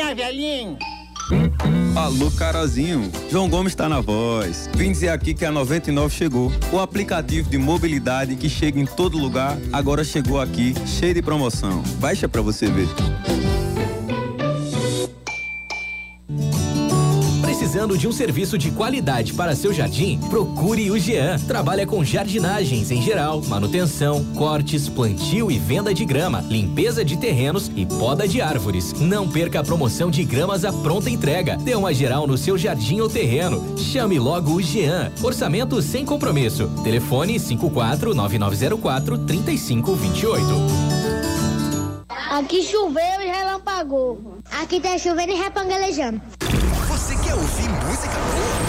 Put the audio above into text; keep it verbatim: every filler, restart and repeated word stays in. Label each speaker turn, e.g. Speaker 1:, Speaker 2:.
Speaker 1: mais, velhinho.
Speaker 2: Alô, Carazinho. João Gomes tá na voz. Vim dizer aqui que a noventa e nove chegou. O aplicativo de mobilidade que chega em todo lugar, agora chegou aqui, cheio de promoção. Baixa pra você ver.
Speaker 3: Precisando de um serviço de qualidade para seu jardim? Procure o Jean. Trabalha com jardinagens em geral, manutenção, cortes, plantio e venda de grama, limpeza de terrenos e poda de árvores. Não perca a promoção de gramas à pronta entrega. Dê uma geral no seu jardim ou terreno. Chame logo o Jean. Orçamento sem compromisso. Telefone cinco quatro nove nove zero quatro três cinco dois oito.
Speaker 4: Aqui choveu e relampagou. Aqui tá chovendo e repangalejando.
Speaker 5: Você quer ouvir música boa?